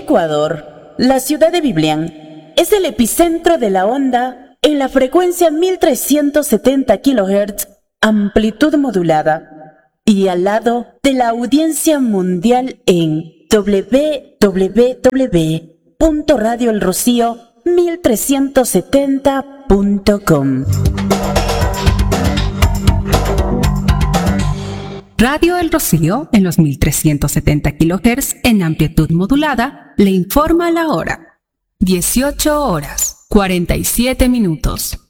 Ecuador, la ciudad de Biblián es el epicentro de la onda en la frecuencia 1370 kHz, amplitud modulada, y al lado de la audiencia mundial en www.radioelrocío1370.com. Radio El Rocío, en los 1370 kHz en amplitud modulada, le informa la hora. 18 horas, 47 minutos.